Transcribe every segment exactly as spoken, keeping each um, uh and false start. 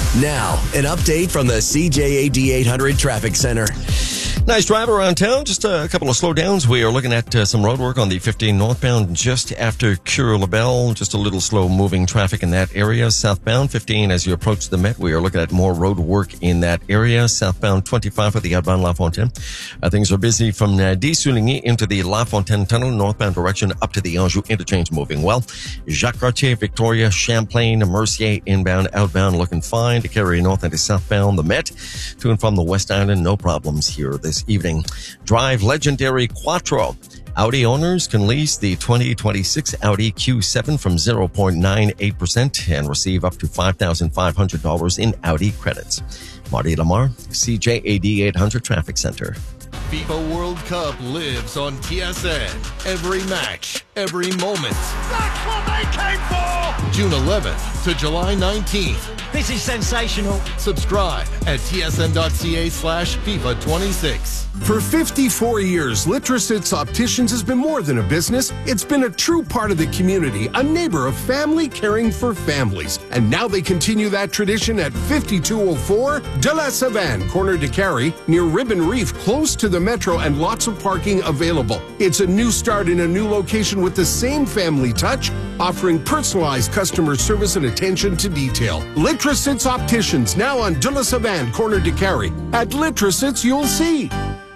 Now, an update from the C J A D eight hundred Traffic Center. Nice drive around town. Just a couple of slowdowns. We are looking at uh, some road work on the fifteen northbound just after Cure-LaBelle. Just a little slow moving traffic in that area. Southbound fifteen as you approach the Met. We are looking at more road work in that area. Southbound twenty-five for the outbound La Fontaine. Uh, things are busy from uh, Des-Souligny into the La Fontaine Tunnel, northbound direction up to the Anjou interchange, moving well. Jacques Cartier, Victoria, Champlain, Mercier, inbound, outbound, looking fine. To carry north into southbound, the Met. To and from the West Island, no problems here this evening. Drive legendary Quattro. Audi owners can lease the twenty twenty-six Audi Q seven from zero point nine eight percent and receive up to five thousand five hundred dollars in Audi credits. Marty Lamar, C J A D eight hundred Traffic Center. FIFA World Cup lives on T S N. Every match, every moment. That's what they came for! June eleventh to July nineteenth. This is sensational. Subscribe at tsn.ca slash FIFA 26. For fifty-four years, Litrosits Opticians has been more than a business. It's been a true part of the community, a neighbor of family caring for families. And now they continue that tradition at fifty-two oh four De La Savane, corner de Carrie, near Ribbon Reef, close to the metro and lots of parking available. It's a new start in a new location with the same family touch, offering personalized customer service and attention to detail. Litrosits Opticians, now on De La Savane, corner de Carrie. At Litrosits, you'll see.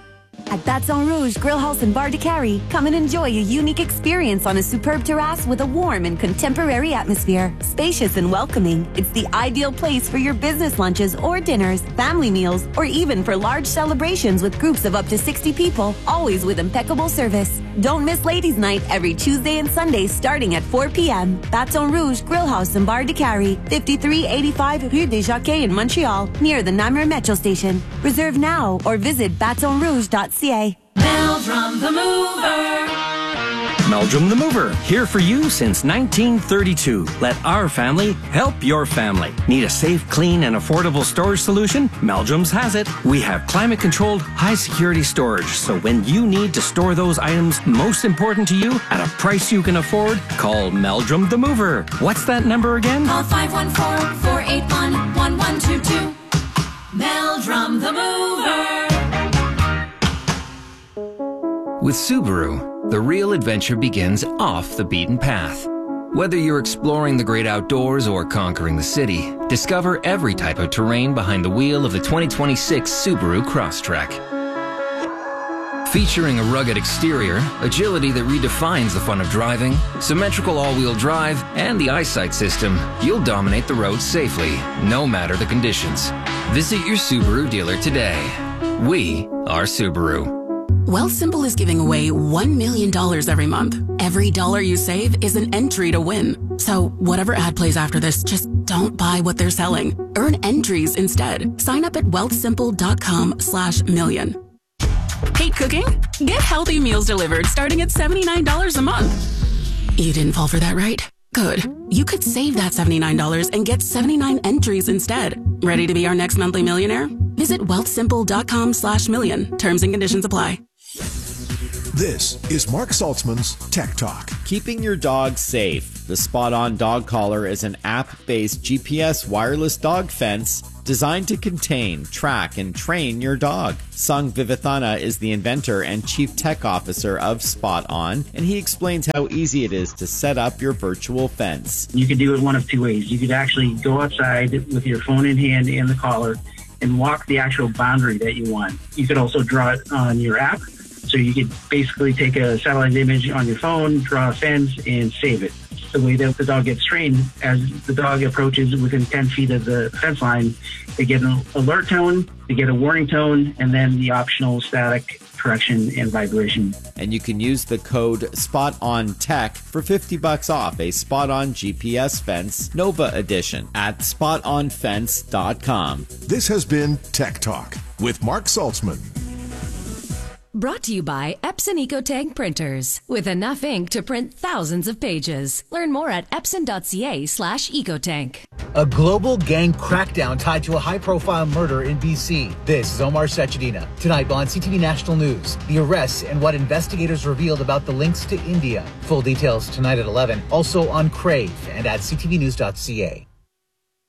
At Baton Rouge Grill House and Bar de Carrie, come and enjoy a unique experience on a superb terrace with a warm and contemporary atmosphere. Spacious and welcoming, it's the ideal place for your business lunches or dinners, family meals, or even for large celebrations with groups of up to sixty people, always with impeccable service. Don't miss Ladies' Night every Tuesday and Sunday starting at four p.m. Baton Rouge Grill House and Bar de Carrie, fifty-three eighty-five Rue des Jacquets in Montreal, near the Namur Metro Station. Reserve now or visit baton rouge dot c a. Meldrum the Mover. Meldrum the Mover, here for you since nineteen thirty-two. Let our family help your family. Need a safe, clean, and affordable storage solution? Meldrum's has it. We have climate-controlled, high-security storage, so when you need to store those items most important to you at a price you can afford, call Meldrum the Mover. What's that number again? Call five one four, four eight one, one one two two. Meldrum the Mover. With Subaru, the real adventure begins off the beaten path. Whether you're exploring the great outdoors or conquering the city, discover every type of terrain behind the wheel of the twenty twenty-six Subaru Crosstrek. Featuring a rugged exterior, agility that redefines the fun of driving, symmetrical all-wheel drive, and the eyesight system, you'll dominate the road safely, no matter the conditions. Visit your Subaru dealer today. We are Subaru. Wealthsimple is giving away one million dollars every month. Every dollar you save is an entry to win. So whatever ad plays after this, just don't buy what they're selling. Earn entries instead. Sign up at wealthsimple.com slash million. Hate cooking? Get healthy meals delivered starting at seventy-nine dollars a month. You didn't fall for that, right? Good. You could save that seventy-nine dollars and get seventy-nine entries instead. Ready to be our next monthly millionaire? Visit wealthsimple.com slash million. Terms and conditions apply. This is Mark Saltzman's Tech Talk. Keeping your dog safe. The Spot On Dog Collar is an app-based G P S wireless dog fence designed to contain, track, and train your dog. Sung Vivathana is the inventor and chief tech officer of Spot On, and he explains how easy it is to set up your virtual fence. You could do it one of two ways. You could actually go outside with your phone in hand and the collar and walk the actual boundary that you want. You could also draw it on your app. So you could basically take a satellite image on your phone, draw a fence, and save it. The way that the dog gets trained, as the dog approaches within ten feet of the fence line, they get an alert tone, they get a warning tone, and then the optional static correction and vibration. And you can use the code SPOTONTECH for fifty bucks off a Spot On G P S fence Nova Edition at spot on fence dot com. This has been Tech Talk with Mark Saltzman. Brought to you by Epson EcoTank printers. With enough ink to print thousands of pages. Learn more at epson.ca slash ecotank. A global gang crackdown tied to a high-profile murder in B C. This is Omar Sachedina. Tonight on C T V National News, the arrests and what investigators revealed about the links to India. Full details tonight at eleven. Also on Crave and at c t v news dot c a.